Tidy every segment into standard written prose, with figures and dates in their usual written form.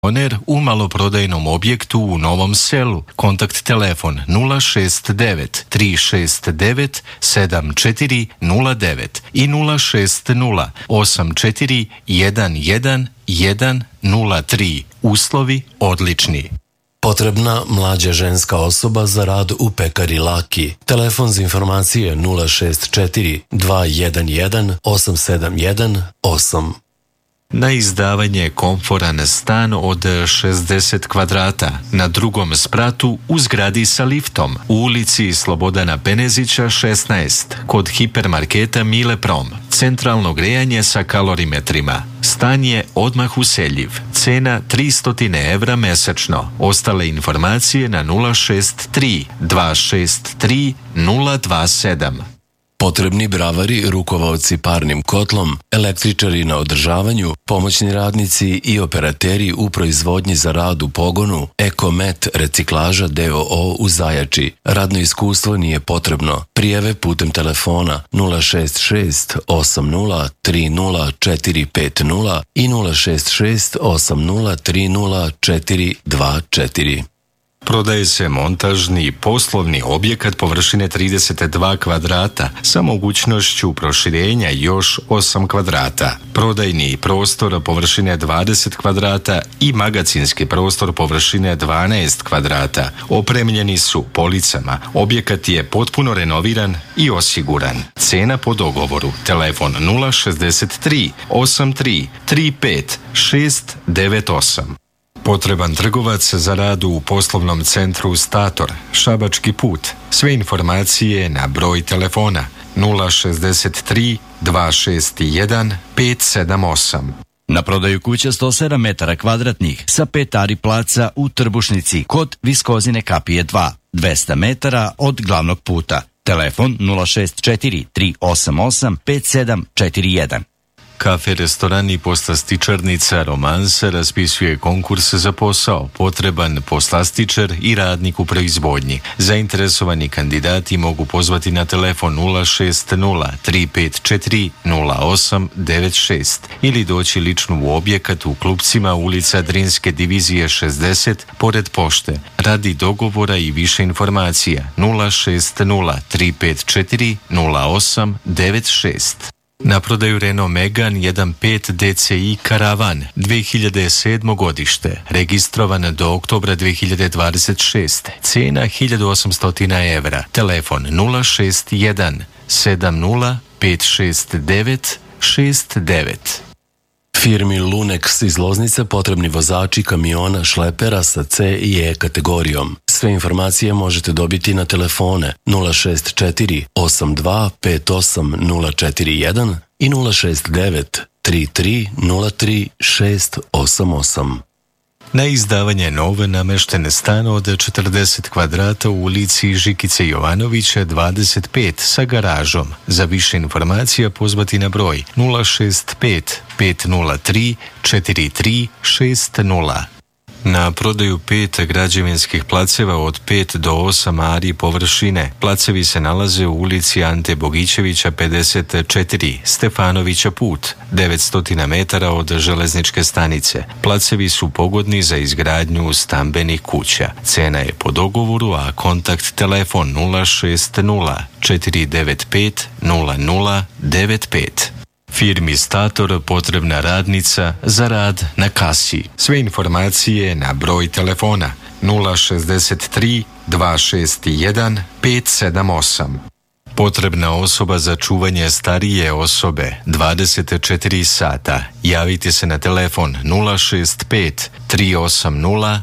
Oner u maloprodajnom objektu u Novom Selu. Kontakt telefon 069 369 7409 i 060 84 11 103. Uslovi odlični. Potrebna mlađa ženska osoba za rad u pekari Laki. Telefon za informacije 064 211 871 8. Na izdavanje komforan stan od 60 kvadrata na drugom spratu u zgradi sa liftom u ulici Slobodana Penezića 16 kod hipermarketa Mileprom. Centralno grejanje sa kalorimetrima. Stan je odmah useljiv. Cena 300 evra mesečno. Ostale informacije na 063 263 027. Potrebni bravari, rukovaoci parnim kotlom, električari na održavanju, pomoćni radnici i operateri u proizvodnji za rad u pogonu, Ekomet reciklaža d.o.o. u Zajači. Radno iskustvo nije potrebno. Prijave putem telefona 066 80 30 450 i 066 80 30 424. Prodaje se montažni poslovni objekat površine 32 kvadrata sa mogućnošću proširenja još 8 kvadrata. Prodajni prostor površine 20 kvadrata i magacinski prostor površine 12 kvadrata. Opremljeni su policama. Objekat je potpuno renoviran i osiguran. Cena po dogovoru. Telefon 063 83 35 698. Potreban trgovac za rad u poslovnom centru Stator, Šabački put. Sve informacije na broj telefona 063 261 578. Na prodaju kuća 107 metara kvadratnih sa 5 ari placa u Trbušnici kod Viskozine kapije 2, 200 metara od glavnog puta. Telefon 064 388 5741. Kafe, restoran i poslastičarnica Romansa raspisuje konkurs za posao. Potreban poslastičar i radnik u proizvodnji. Zainteresovani kandidati mogu pozvati na telefon 060 354 0896 ili doći lično u objekat u Klupcima, ulica Drinske divizije 60 pored pošte. Radi dogovora i više informacija 060 354 0896. Na prodaju Renault Megane 1.5 DCI Karavan 2007. godište, registrovan do oktobra 2026. Cena 1800 evra. Telefon 061 70 569 69. Firmi Lunex iz Loznice potrebni vozači kamiona šlepera sa C i E kategorijom. Sve informacije možete dobiti na telefone 064 82 58 041 i 069 33 03 688. Na izdavanje nove namešten stan od 40 kvadrata u ulici Žikice Jovanovića 25 sa garažom. Za više informacija pozvati na broj 065 503 43 60. Na prodaju 5 građevinskih placeva od 5 do 8 ari površine. Placevi se nalaze u ulici Ante Bogićevića 54, Stefanovića put, 900 metara od železničke stanice. Placevi su pogodni za izgradnju stambenih kuća. Cena je po dogovoru, a kontakt telefon 060 495 0095. Firmi Stator potrebna radnica za rad na kasi. Sve informacije na broj telefona 063 261 578. Potrebna osoba za čuvanje starije osobe 24 sata. Javite se na telefon 065 380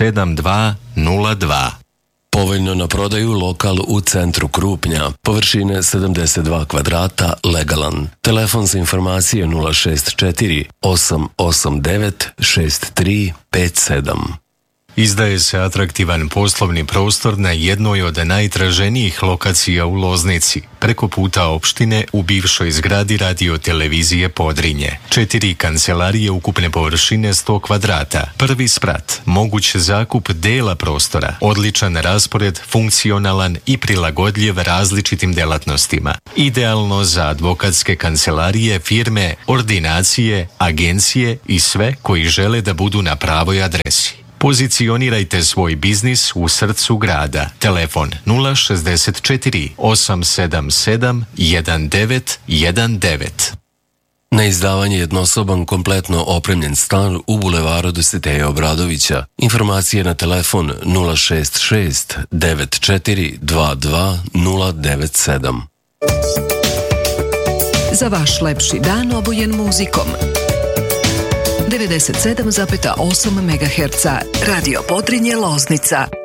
7202. Povoljno na prodaju lokal u centru Krupnja, površine 72 kvadrata, legalan. Telefon za informacije 064 889 6357. Izdaje se atraktivan poslovni prostor na jednoj od najtraženijih lokacija u Loznici, preko puta opštine u bivšoj zgradi radio-televizije Podrinje. 4 kancelarije ukupne površine 100 kvadrata, prvi sprat, moguć zakup dela prostora, odličan raspored, funkcionalan i prilagodljiv različitim delatnostima. Idealno za advokatske kancelarije, firme, ordinacije, agencije i sve koji žele da budu na pravoj adresi. Pozicionirajte svoj biznis u srcu grada. Telefon 064 877 1919. Na izdavanje jednosoban kompletno opremljen stan u bulevaru Dositeja Obradovića. Informacije na telefon 066 9422 097. Za vaš lepši dan obojen muzikom. 97,8 MHz Radio Podrinje Loznica.